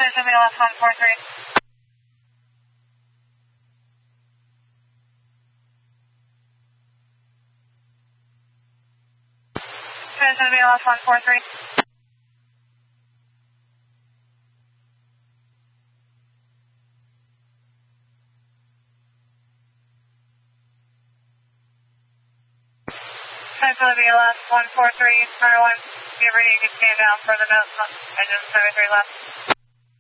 Transmission VLS 143. Transmission VLS 143. Transmission VLS 143, Runway 1, be ready to stand down for the nose, engine 73 left.